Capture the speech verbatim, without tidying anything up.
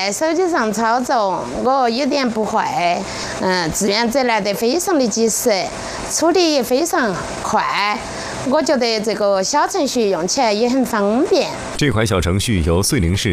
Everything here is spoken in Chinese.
在手机上操作，我有点不会。嗯，志愿者来得非常的及时，处理也非常快。我觉得这个小程序用起来也很方便。 这款小程序由遂宁市